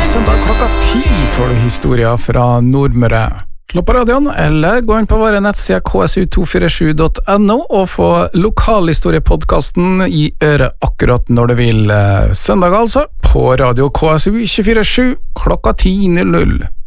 søndag klokka 10 får du historier fra Nordmøre. Slå på radioen, eller gå inn på våre nettsider ksu247.no og få lokalhistoriepodcasten i øret akkurat når du vil. Søndag altså, på radio KSU 247 klokka 10:00.